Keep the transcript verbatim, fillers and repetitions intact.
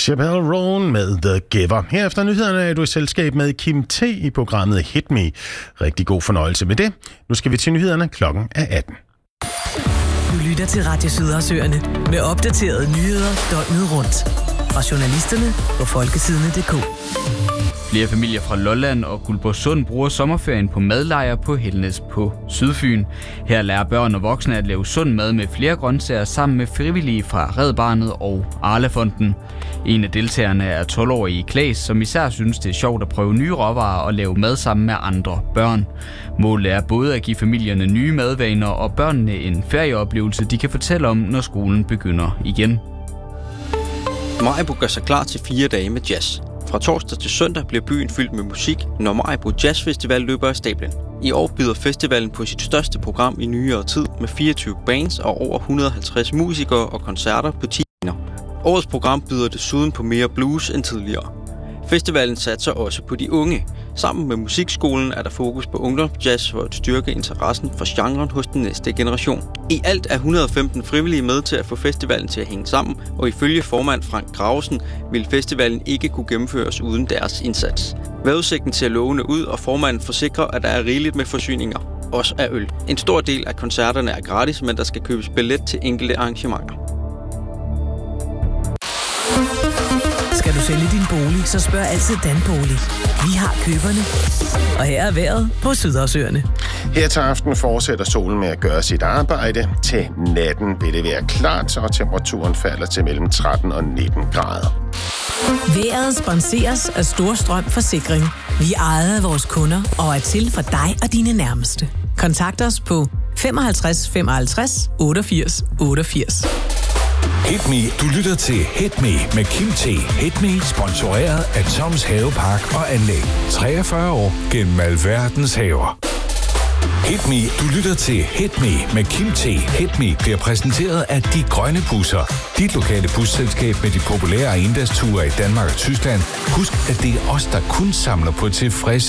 Chappelle Roan med The Giver. Herefter nyhederne er du i selskab med Kim T. i programmet Hit Me. Rigtig god fornøjelse med det. Nu skal vi til nyhederne. Klokken er atten. Du lytter til Radio Sydersøerne med opdaterede nyheder døgnet rundt. Fra journalisterne på folkesidene punktum d k. Flere familier fra Lolland og Guldborgsund bruger sommerferien på madlejr på Helnæs på Sydfyn. Her lærer børn og voksne at lave sund mad med flere grøntsager sammen med frivillige fra Red Barnet og Arla-fonden. En af deltagerne er tolv-årige Klaas, som især synes, det er sjovt at prøve nye råvarer og lave mad sammen med andre børn. Målet er både at give familierne nye madvaner og børnene en ferieoplevelse, de kan fortælle om, når skolen begynder igen. Maribo gør sig klar til fire dage med jazz. Fra torsdag til søndag bliver byen fyldt med musik, når Maribo Jazz Festival løber af stablen. I år byder festivalen på sit største program i nyere tid med fireogtyve bands og over et hundrede og halvtreds musikere og koncerter på ti scener. Årets program byder desuden på mere blues end tidligere. Festivalen satser også på de unge. Sammen med musikskolen er der fokus på ungdomsjazz for at styrke interessen for genren hos den næste generation. I alt er et hundrede og femten frivillige med til at få festivalen til at hænge sammen, og ifølge formand Frank Gravesen vil festivalen ikke kunne gennemføres uden deres indsats. Vejrudsigten ser lovende ud, og formanden forsikrer, at der er rigeligt med forsyninger, også af øl. En stor del af koncerterne er gratis, men der skal købes billet til enkelte arrangementer. Skal du sælge din bolig, så spørg altid Danbolig. Vi har køberne. Og her er vejret på Sydersøerne. Her til aften fortsætter solen med at gøre sit arbejde. Til natten vil det være klart, og temperaturen falder til mellem tretten og nitten grader. Vejret sponseres af Storstrøm Forsikring. Vi ejer vores kunder og er til for dig og dine nærmeste. Kontakt os på femoghalvtreds femoghalvtreds otteogfirs otteogfirs. Hit Me. Du lytter til Hit Me med Kim T. Hit Me sponsoreret af Toms Havepark og Anlæg. treogfyrre år gennem alverdens haver. Hit Me. Du lytter til Hit Me med Kim T. Hit Me bliver præsenteret af De Grønne Busser. Dit lokale busselskab med de populære endagsture i Danmark og Tyskland. Husk, at det er os, der kun samler på tilfredse